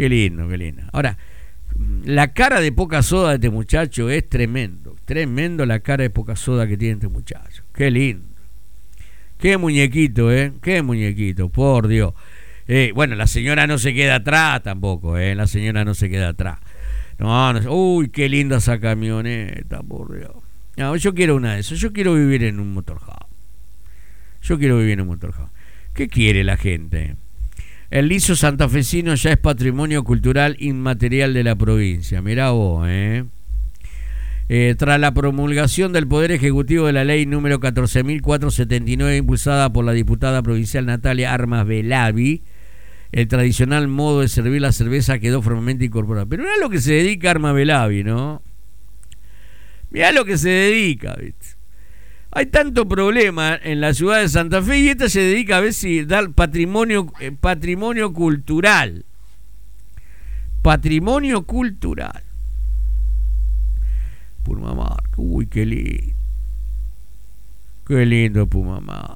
Qué lindo, qué lindo. Ahora, la cara de poca soda de este muchacho es tremendo. Tremendo la cara de poca soda que tiene este muchacho. Qué lindo. Qué muñequito, qué muñequito, por Dios. Bueno, la señora no se queda atrás tampoco, la señora no se queda atrás. No, uy, qué linda esa camioneta, por Dios. No, yo quiero una de esas. Yo quiero vivir en un motorhome. Yo quiero vivir en un motorhome. ¿Qué quiere la gente? El liso santafesino ya es patrimonio cultural inmaterial de la provincia. Mirá vos, tras la promulgación del Poder Ejecutivo de la ley número 14.479 impulsada por la diputada provincial Natalia Armas Velavi, el tradicional modo de servir la cerveza quedó formalmente incorporado. Pero mirá lo que se dedica Armas Velavi, ¿no? Mirá lo que se dedica, ¿viste? Hay tanto problema en la ciudad de Santa Fe y esta se dedica a ver si dar patrimonio cultural. Patrimonio cultural. Purmamarca, uy, qué lindo. Qué lindo Purmamarca.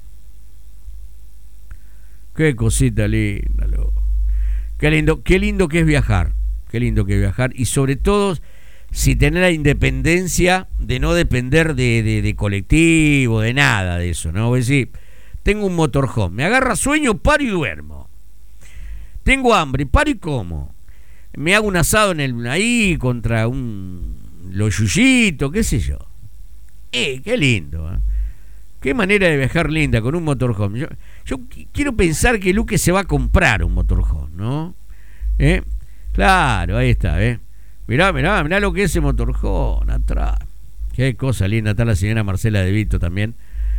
Qué cosita linda, loco. Qué lindo que es viajar. Qué lindo que es viajar. Y sobre todo, si tener la independencia de no depender de colectivo, de nada de eso, ¿no? Es decir, tengo un motorhome, me agarra sueño, paro y duermo. Tengo hambre, paro y como. Me hago un asado ahí contra los yuyitos, qué sé yo. Qué lindo, Qué manera de viajar linda con un motorhome. Yo quiero pensar que Luque se va a comprar un motorhome, ¿no? Claro, ahí está, Mirá lo que es ese motorhome atrás. Qué cosa linda. Está la señora Marcela De Vito también.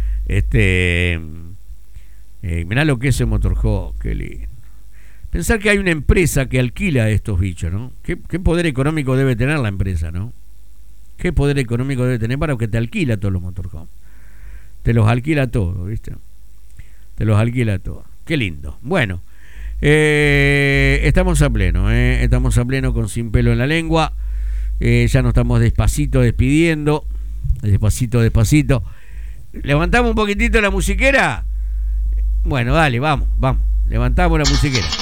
Mirá lo que es ese motorhome. Qué lindo. Pensar que hay una empresa que alquila a estos bichos, ¿no? ¿Qué poder económico debe tener la empresa, ¿no? ¿Qué poder económico debe tener para que te alquila todos los motorhomes? Te los alquila todos, ¿viste? Te los alquila todos. Qué lindo. Bueno. Estamos a pleno, estamos a pleno con Sin Pelo en la Lengua. Ya nos estamos despacito despidiendo. Despacito. ¿Levantamos un poquitito la musiquera? Bueno, dale, vamos. Levantamos la musiquera.